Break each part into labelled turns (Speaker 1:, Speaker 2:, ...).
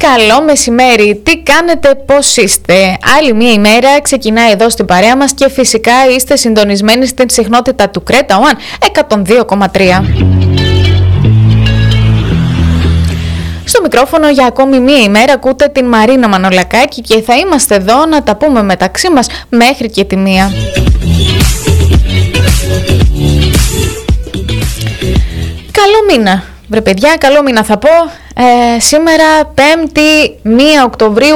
Speaker 1: Καλό μεσημέρι, τι κάνετε, πώς είστε? Άλλη μια ημέρα ξεκινάει εδώ στην παρέα μας και φυσικά είστε συντονισμένοι στην συχνότητα του Κρέτα One 102,3. Στο μικρόφωνο για ακόμη μία ημέρα ακούτε την Μαρίνα Μανολακάκη και θα είμαστε εδώ να τα πούμε μεταξύ μας μέχρι και τη μία. Καλό μήνα, βρε παιδιά, καλό μήνα θα πω. Σήμερα 5η 1 Οκτωβρίου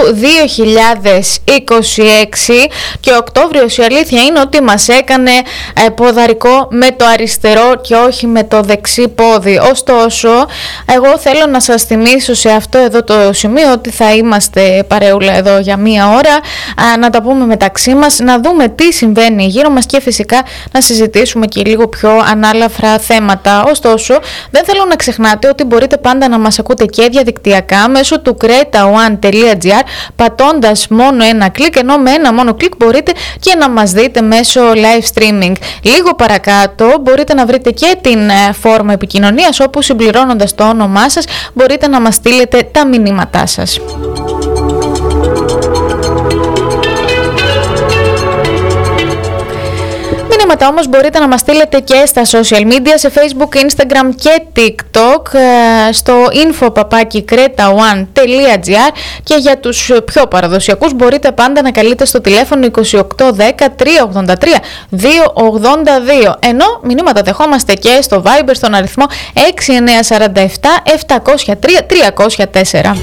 Speaker 1: 2026 και ο Οκτώβριος η αλήθεια είναι ότι μας έκανε ποδαρικό με το αριστερό και όχι με το δεξί πόδι. Ωστόσο, εγώ θέλω να σας θυμίσω σε αυτό εδώ το σημείο ότι θα είμαστε παρεούλα εδώ για μία ώρα, να τα πούμε μεταξύ μας, να δούμε τι συμβαίνει γύρω μας και φυσικά να συζητήσουμε και λίγο πιο ανάλαφρα θέματα. Ωστόσο, δεν θέλω να ξεχνάτε ότι μπορείτε πάντα να μας ακούτε και διαδικτυακά μέσω του cretaone.gr πατώντας μόνο ένα κλικ, ενώ με ένα μόνο κλικ μπορείτε και να μας δείτε μέσω live streaming. Λίγο παρακάτω μπορείτε να βρείτε και την φόρμα επικοινωνίας όπου συμπληρώνοντας το όνομά σας μπορείτε να μας στείλετε τα μηνύματά σας. Μηνύματα όμως μπορείτε να μας στείλετε και στα social media, σε Facebook, Instagram και TikTok, στο info@cretaone.gr και για τους πιο παραδοσιακούς μπορείτε πάντα να καλείτε στο τηλέφωνο 2810 383 282, ενώ μηνύματα δεχόμαστε και στο Viber στον αριθμό 6947 703 304.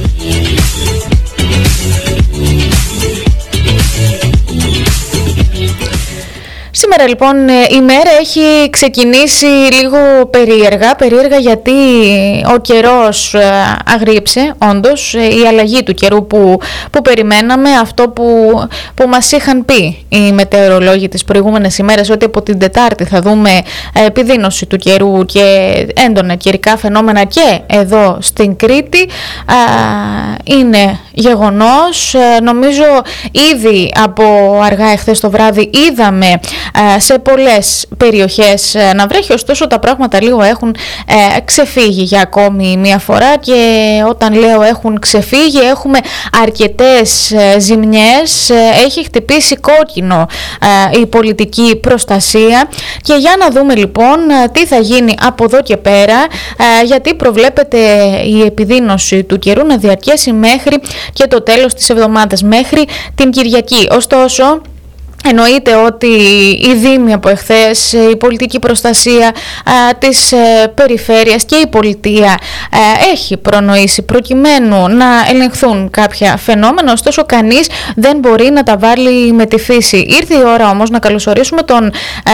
Speaker 1: Σήμερα λοιπόν η μέρα έχει ξεκινήσει λίγο περίεργα γιατί ο καιρός αγρίεψε, όντως η αλλαγή του καιρού που περιμέναμε, αυτό που μας είχαν πει οι μετεωρολόγοι τις προηγούμενες ημέρες, ότι από την Τετάρτη θα δούμε επιδείνωση του καιρού και έντονα καιρικά φαινόμενα και εδώ στην Κρήτη, είναι γεγονός. Νομίζω ήδη από αργά εχθές το βράδυ είδαμε σε πολλές περιοχές να βρέχει, ωστόσο τα πράγματα λίγο έχουν ξεφύγει για ακόμη μία φορά, και όταν λέω έχουν ξεφύγει έχουμε αρκετές ζημιές, έχει χτυπήσει κόκκινο η πολιτική προστασία, και για να δούμε λοιπόν τι θα γίνει από εδώ και πέρα, γιατί προβλέπεται η επιδείνωση του καιρού να διαρκέσει μέχρι και το τέλος της εβδομάδας, μέχρι την Κυριακή. Ωστόσο, εννοείται ότι η Δήμη από εχθές, η πολιτική προστασία της περιφέρειας και η πολιτεία έχει προνοήσει προκειμένου να ελεγχθούν κάποια φαινόμενα, ωστόσο κανείς δεν μπορεί να τα βάλει με τη φύση. Ήρθε η ώρα όμως να καλωσορίσουμε τον